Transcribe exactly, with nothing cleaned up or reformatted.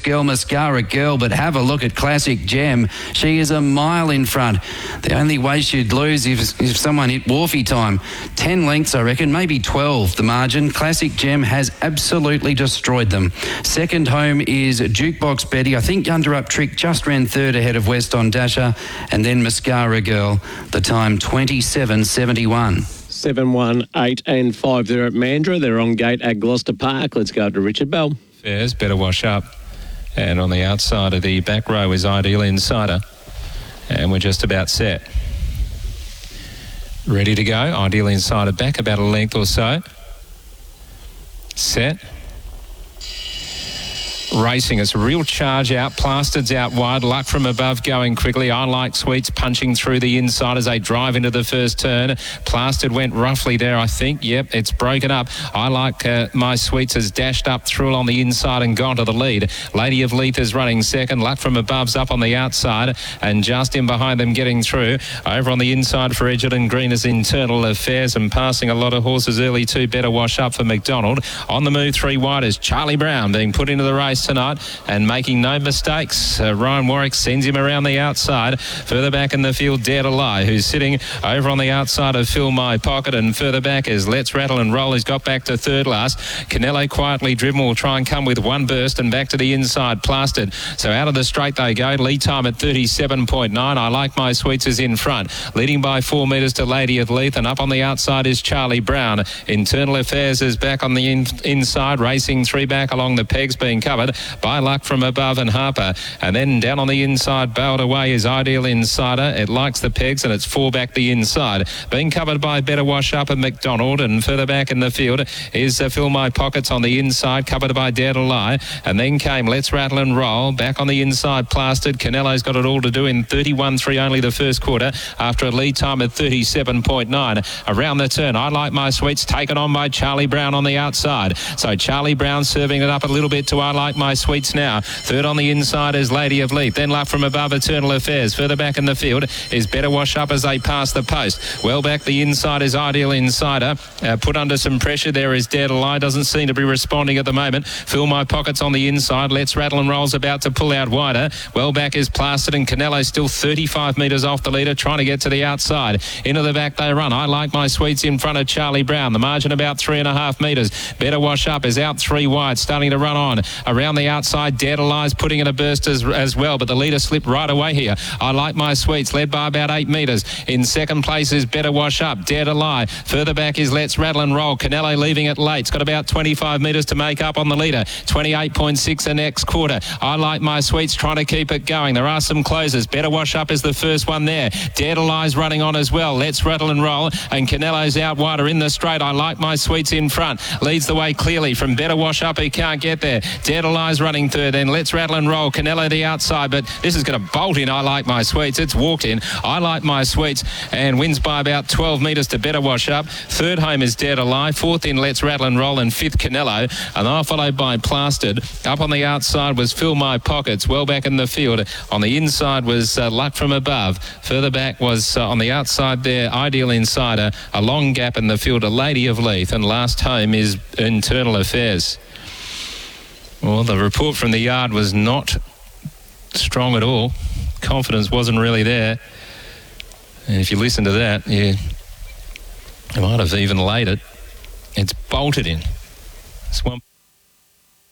first girl, Mascara Girl, but have a look at Classic Gem. She is a mile in front. The only way she'd lose is if someone hit Wharfie time. Ten lengths, I reckon, maybe twelve the margin. Classic Gem has absolutely destroyed them. Second home is Jukebox Betty. I think Yunder Up Trick just ran third ahead of West on Dasher. And then Mascara Girl, the time twenty-seven seventy-one. seven, one, eight and five there at Mandurah. They're on gate at Gloucester Park. Let's go to Richard Bell. Fairs, Better Wash Up. And on the outside of the back row is Ideal Insider. And we're just about set. Ready to go. Ideal Insider back about a length or so. Set. Racing, it's a real charge out. Plastered's out wide. Luck from above going quickly. I Like Sweets punching through the inside as they drive into the first turn. Plastered went roughly there, I think. Yep, it's broken up. I Like uh, My Sweets has dashed up through along the inside and gone to the lead. Lady of Leith is running second. Luck from above's up on the outside and just in behind them getting through. Over on the inside for Edgerton Green is Internal Affairs and passing a lot of horses early too. Better Wash Up for McDonald. On the move, three wide is Charlie Brown being put into the race tonight and making no mistakes. Uh, Ryan Warwick sends him around the outside. Further back in the field, Dare to Lie, who's sitting over on the outside of Fill My Pocket, and further back is Let's Rattle and Roll. He's got back to third last. Canelo Quietly Driven will try and come with one burst and back to the inside. Plastered. So out of the straight they go. Lead time at thirty-seven point nine. I Like My Sweets is in front. Leading by four metres to Lady of Leith, and up on the outside is Charlie Brown. Internal Affairs is back on the in- inside, racing three back along the pegs, being covered by Luck from above and Harper. And then down on the inside, bailed away is Ideal Insider. It likes the pegs and it's four back the inside. Being covered by Better Wash Up and McDonald. And further back in the field is uh, Fill My Pockets on the inside, covered by Dare to Lie. And then came Let's Rattle and Roll. Back on the inside, Plastered. Canelo's got it all to do in thirty-one three only the first quarter after a lead time at thirty-seven point nine. Around the turn, I Like My Sweets taken on by Charlie Brown on the outside. So Charlie Brown serving it up a little bit to I Like My Sweets now. Third on the inside is Lady of Leith. Then Luck from above, Eternal Affairs. Further back in the field is Better Wash Up as they pass the post. Well back the inside is Ideal Insider. Uh, put under some pressure there is Dare to Lie. Doesn't seem to be responding at the moment. Fill My Pockets on the inside. Let's Rattle and Roll's about to pull out wider. Well back is Plastered, and Canelo still thirty-five metres off the leader, trying to get to the outside. Into the back they run. I Like My Sweets in front of Charlie Brown. The margin about three and a half metres. Better Wash Up is out three wide, starting to run on. Around the outside, Dare to Lie's putting in a burst as, as well, but the leader slipped right away here. I Like My Sweets, led by about eight metres. In second place is Better Wash Up. Dare to Lie. Further back is Let's Rattle and Roll. Canelo leaving it late. It's got about twenty-five metres to make up on the leader. twenty-eight point six the next quarter. I Like My Sweets trying to keep it going. There are some closers. Better Wash Up is the first one there. Dare to Lie's running on as well. Let's Rattle and Roll, and Canelo's out wider in the straight. I Like My Sweets in front. Leads the way clearly from Better Wash Up. He can't get there. Dare to Lie's running third. Then Let's Rattle and Roll. Canelo the outside, but this is going to bolt in. I Like My Sweets. It's walked in. I Like My Sweets and wins by about twelve metres to Better Wash Up. Third home is Dare to Lie. Fourth in Let's Rattle and Roll, and fifth Canelo. And I followed by Plastered. Up on the outside was Fill My Pockets. Well back in the field. On the inside was uh, Luck from above. Further back was uh, on the outside there, Ideal Insider. A long gap in the field, a Lady of Leith. And last home is Internal Affairs. Well, the report from the yard was not strong at all. Confidence wasn't really there. And if you listen to that, you, you might have even laid it. It's bolted in. It's one.